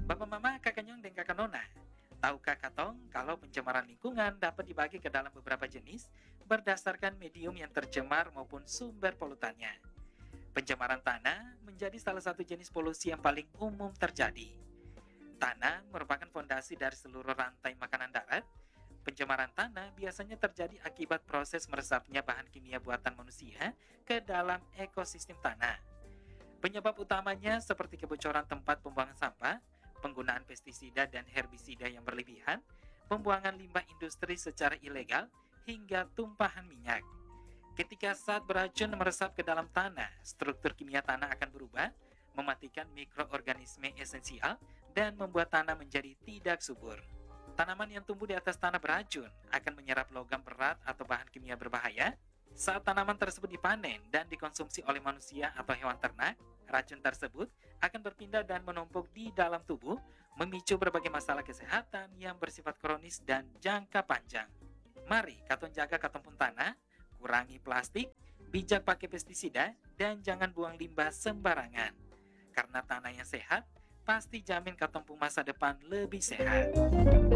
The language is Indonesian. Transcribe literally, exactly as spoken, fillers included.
Bapak Mama, Kakak Nyong, dan Kakak Nona. Tahukah Katong kalau pencemaran lingkungan dapat dibagi ke dalam beberapa jenis berdasarkan medium yang tercemar maupun sumber polutannya? Pencemaran tanah menjadi salah satu jenis polusi yang paling umum terjadi. Tanah merupakan fondasi dari seluruh rantai makanan darat. Pencemaran tanah biasanya terjadi akibat proses meresapnya bahan kimia buatan manusia ke dalam ekosistem tanah. Penyebab utamanya seperti kebocoran tempat pembuangan sampah, penggunaan pestisida dan herbisida yang berlebihan, pembuangan limbah industri secara ilegal, hingga tumpahan minyak. Ketika zat beracun meresap ke dalam tanah, struktur kimia tanah akan berubah, mematikan mikroorganisme esensial, dan membuat tanah menjadi tidak subur. Tanaman yang tumbuh di atas tanah beracun akan menyerap logam berat atau bahan kimia berbahaya. Saat tanaman tersebut dipanen dan dikonsumsi oleh manusia atau hewan ternak, racun tersebut akan berpindah dan menumpuk di dalam tubuh, memicu berbagai masalah kesehatan yang bersifat kronis dan jangka panjang. Mari katong jaga katong pun tanah, kurangi plastik, bijak pakai pestisida, dan jangan buang limbah sembarangan. Karena tanah yang sehat pasti jamin katong pun masa depan lebih sehat.